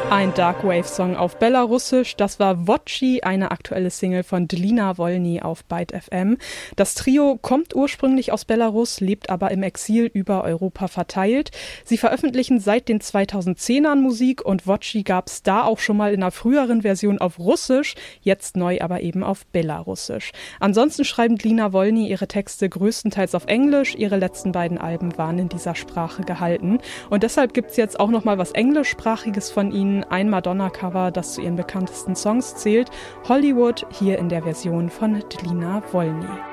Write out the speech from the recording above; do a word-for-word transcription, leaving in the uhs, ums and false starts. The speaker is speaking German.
Ein Darkwave-Song auf Belarussisch, das war Voci, eine aktuelle Single von Dlina Wolny auf Byte F M. Das Trio kommt ursprünglich aus Belarus, lebt aber im Exil über Europa verteilt. Sie veröffentlichen seit den zweitausendzehnern Musik und Voci gab es da auch schon mal in einer früheren Version auf Russisch, jetzt neu aber eben auf Belarussisch. Ansonsten schreiben Dlina Wolny ihre Texte größtenteils auf Englisch, ihre letzten beiden Alben waren in dieser Sprache gehalten und deshalb gibt es jetzt auch noch mal was Englischsprachiges von ihnen, ein Madonna-Cover, das zu ihren bekanntesten Songs zählt, Hollywood, hier in der Version von Dlina Wolny.